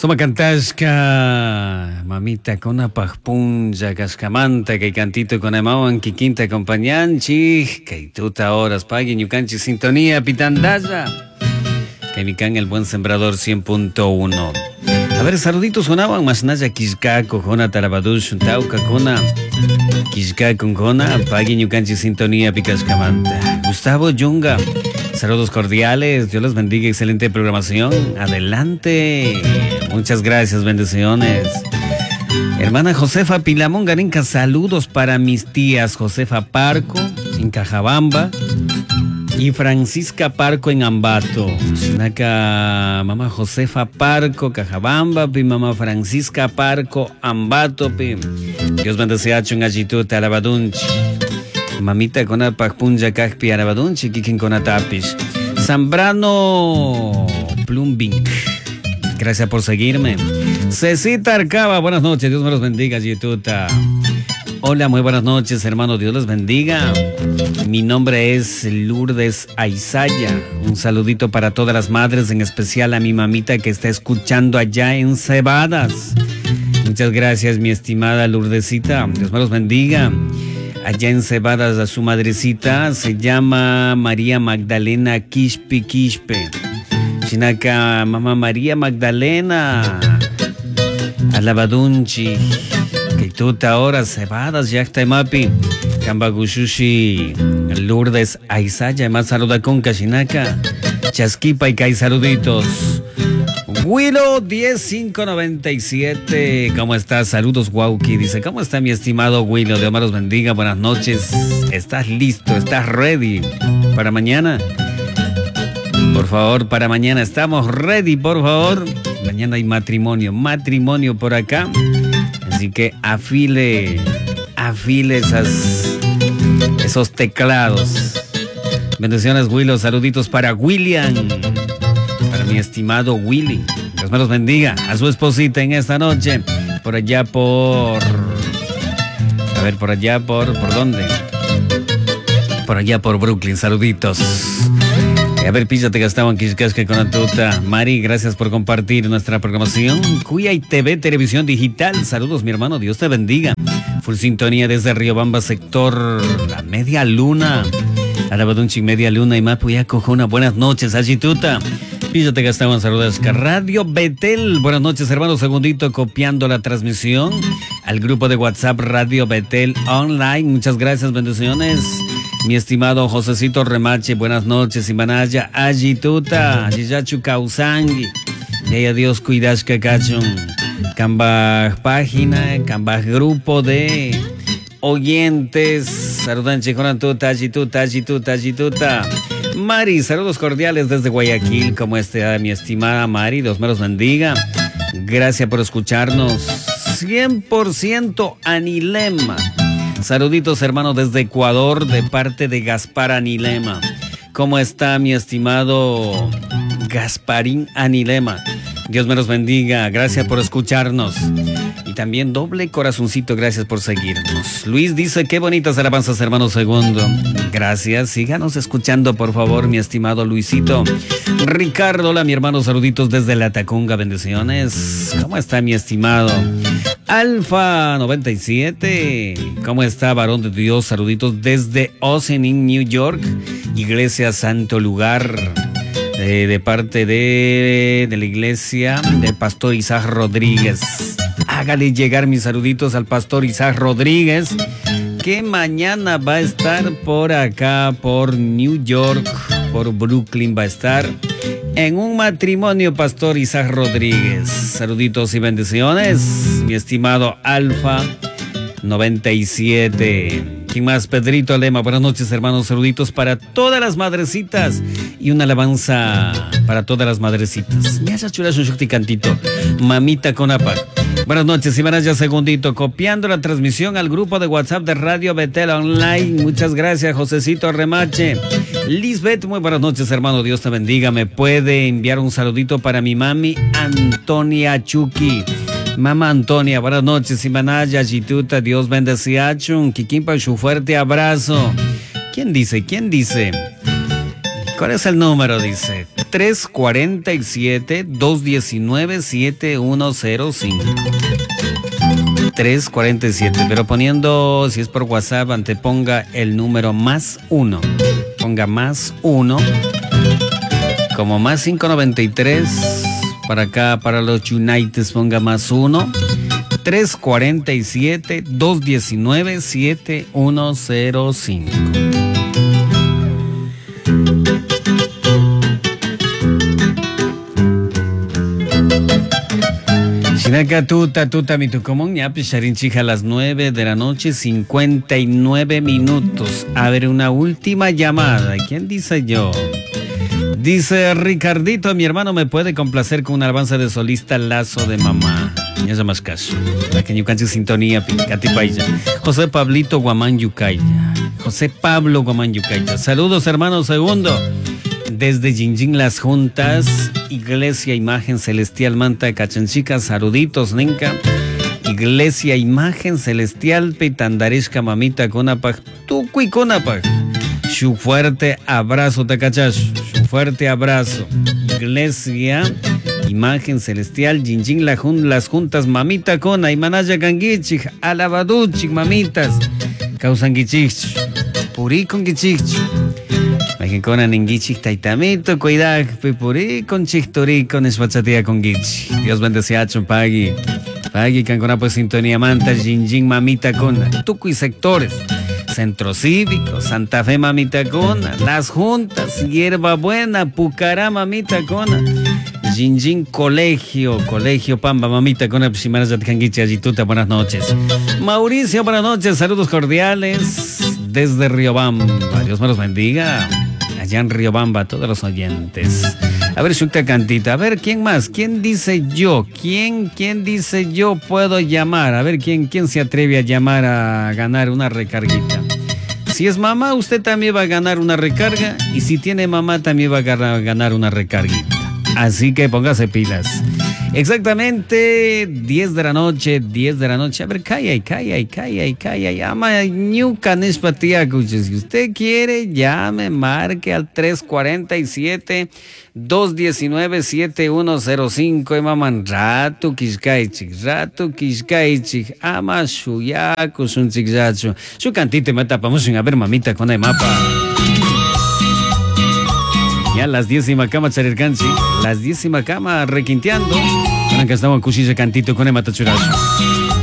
Soma cantasca, mamita con una pajpunja, cascamanta, que cantito con amawan, que quinta acompañanchi, que tuta horas paguen, yucanchi sintonía, pitandaya, que mi can el buen sembrador 100.1. A ver, saluditos sonaban, más naya quiscaco, jona tarabadush, tauca, jona, quiscaco, jona, paguen, yucanchi sintonía, picascamanta. Gustavo Yunga. Saludos cordiales, Dios les bendiga, excelente programación, adelante, muchas gracias, bendiciones. Hermana Josefa Pilamón Garinca, saludos para mis tías Josefa Parco en Cajabamba y Francisca Parco en Ambato. Sinaca, mamá Josefa Parco, Cajabamba, pi mamá Francisca Parco, Ambato, pi. Dios bendiga en Agituta, Alabadunchi. Mamita con apajpunja cajpi arabadunchi kikin con atapish. Zambrano Plumbing. Gracias por seguirme. Cecita Arcaba, buenas noches, Dios me los bendiga, Yetuta. Hola, muy buenas noches, hermano, Dios les bendiga. Mi nombre es Lourdes Aizaya. Un saludito para todas las madres, en especial a mi mamita que está escuchando allá en Cebadas. Muchas gracias, mi estimada Lourdesita. Dios me los bendiga. Allá en Cebadas, a su madrecita se llama María Magdalena Quispe. Chinaca, mamá María Magdalena. Alabadunchi. Que tuta ahora Cebadas, ya está mapi. Cambagushushi. Lourdes Aizaya, más saluda con Chinaca. Chasquipa y Kai saluditos. Willow 10597, ¿cómo estás? Saludos, Wauki. Dice, ¿cómo está mi estimado Willow? Dios me los bendiga, buenas noches. ¿Estás listo? ¿Estás ready para mañana? Por favor, para mañana estamos ready, por favor. Mañana hay matrimonio por acá. Así que afile esos teclados. Bendiciones, Willow. Saluditos para William. Mi estimado Willy, Dios me los bendiga, a su esposita en esta noche, por allá ¿por dónde? Por allá por Brooklyn, saluditos. A ver, píllate que estaban quiscasque con la tuta. Mari, gracias por compartir nuestra programación. Cuya y TV, televisión digital, saludos mi hermano, Dios te bendiga. Full sintonía desde Riobamba, sector La Media Luna. Alabadunchi, Media Luna y Mapuya Cojona, buenas noches, Agituta. Píllate que estaban saludos. Radio Betel, buenas noches, hermano. Segundito, copiando la transmisión al grupo de WhatsApp Radio Betel Online. Muchas gracias, bendiciones. Mi estimado Josecito Remache, buenas noches. Imanaya, Agituta, Ajiyachu Kausangi. Y Dios cuidas que cachun. Cambaj página, Cambaj grupo de oyentes. Saludan, Chiconantuta, Agituta. Mari, saludos cordiales desde Guayaquil. ¿Cómo está mi estimada Mari? Dios me los bendiga. Gracias por escucharnos. 100% Anilema. Saluditos, hermano, desde Ecuador, de parte de Gaspar Anilema. ¿Cómo está mi estimado Gasparín Anilema? Dios me los bendiga. Gracias por escucharnos. Y también doble corazoncito, gracias por seguirnos. Luis dice, qué bonitas alabanzas, hermano segundo. Gracias, síganos escuchando, por favor, mi estimado Luisito. Ricardo, hola, mi hermano, saluditos desde La Tacunga, bendiciones. ¿Cómo está, mi estimado? Alfa 97, ¿cómo está, varón de Dios? Saluditos desde Ossining, New York. Iglesia Santo Lugar. De parte de la iglesia del pastor Isaac Rodríguez. Hágale llegar mis saluditos al pastor Isaac Rodríguez, que mañana va a estar por acá, por New York, por Brooklyn, va a estar en un matrimonio, pastor Isaac Rodríguez. Saluditos y bendiciones, mi estimado Alfa 97. ¿Quién más? Pedrito Lema, buenas noches, hermanos, saluditos para todas las madrecitas y una alabanza para todas las madrecitas. Me hace chulas un shukti cantito, mamita con apa. Buenas noches, Iván, ya segundito, copiando la transmisión al grupo de WhatsApp de Radio Betel Online. Muchas gracias, Josecito Remache. Lisbeth, muy buenas noches, hermano, Dios te bendiga. Me puede enviar un saludito para mi mami Antonia Chucky. Mamá Antonia, buenas noches, Imanaya, Gituta, Dios bendiga, Kikimpa, su fuerte abrazo. ¿Quién dice? ¿Cuál es el número? Dice 347-219-7105. 347, pero poniendo, si es por WhatsApp, anteponga el número +1. Ponga +1, como +593. Para acá, para los United, ponga +1. 347-219-7105. Chinaka tuta mi tucomón, ya picharinchija a las 9 de la noche, 59 minutos. A ver, una última llamada. ¿Quién dice yo? Dice Ricardito, mi hermano me puede complacer con una alabanza de solista Lazo de Mamá. Ya más caso. La que yo canche sintonía, Cati Pailla. José Pablito Guamán Yucaya. José Pablo Guamán Yucaya. Saludos, hermano segundo. Desde Jinjin Las Juntas, Iglesia Imagen Celestial Manta Cachanchica, saluditos, Nenca. Iglesia Imagen Celestial Pitandarishka Mamita Conapag, Tucuy Conapag. Su fuerte abrazo, Tacachacho. Su fuerte abrazo. Iglesia Imagen Celestial, Jinjin Las Juntas, Mamita Cona, Imanaya Gangichich, Alabaduchik, mamitas. Causanguichich, Puricon-Gichich. Mexicona Ningichich Taitamito, cuidado, Puri con Chichtori con Espachatia con Gichi. Dios bendice Pagui. Pagui Cancona pues sintonía manta, Jinjin Mamita Cona, Tucuy sectores. Centro Cívico, Santa Fe Mamita Cona, Las Juntas, Hierba Buena, Pucará Mamita Cona, Jinjin Colegio Pamba Mamita Cona, Pishimana Yatkangichi Ayituta, buenas noches. Mauricio, buenas noches, saludos cordiales desde Riobamba. Dios me los bendiga. Allá en Riobamba, a todos los oyentes. A ver, Shukta Cantita. A ver, ¿quién más? ¿Quién dice yo? ¿Quién dice yo puedo llamar? A ver, ¿quién se atreve a llamar a ganar una recarguita? Si es mamá, usted también va a ganar una recarga. Y si tiene mamá, también va a ganar una recarguita. Así que póngase pilas. Exactamente 10 de la noche. A ver, calla. Ama ñuca nespatiacuches. Si usted quiere, llame, marque al 347-219-7105. Maman rato kishkaichik. Ama shuyaku sun chikzachu. Su cantite me tapamos sin haber mamita con el mapa. Ya las 10 y macama charircanchi, las 10 y macama requinteando. Ahora que estamos en cuchilla cantito con el matachurazo.